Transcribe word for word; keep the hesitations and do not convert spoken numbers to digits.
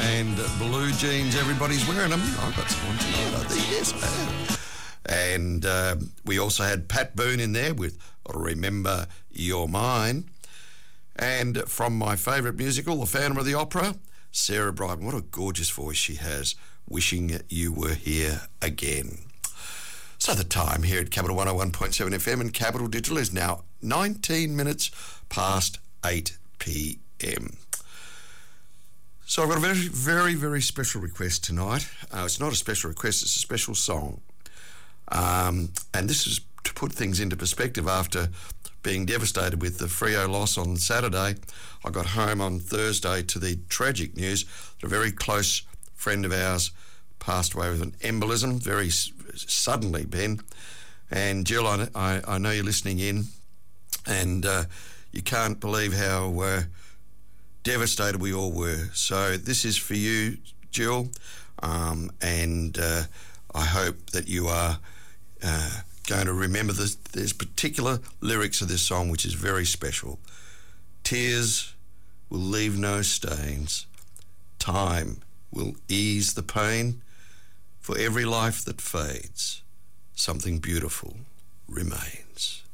and blue jeans. Everybody's wearing them. I've got some on tonight, I think. Yes, I have. And uh, we also had Pat Boone in there with Remember You're Mine. And from my favourite musical, The Phantom of the Opera, Sarah Brightman. What a gorgeous voice she has. Wishing You Were Here Again. So the time here at Capital one oh one point seven F M and Capital Digital is now nineteen minutes past eight p m. So I've got a very, very, very special request tonight. Uh, it's not a special request, it's a special song. Um, and this is to put things into perspective. After being devastated with the Freo loss on Saturday, I got home on Thursday to the tragic news that a very close friend of ours passed away with an embolism, very s- suddenly, Ben. And Jill, I, I, I know you're listening in, and uh, you can't believe how uh, devastated we all were. So this is for you, Jill, um, and uh, I hope that you are uh, going to remember this. There's particular lyrics of this song which is very special. Tears will leave no stains. Time will ease the pain. For every life that fades, something beautiful remains.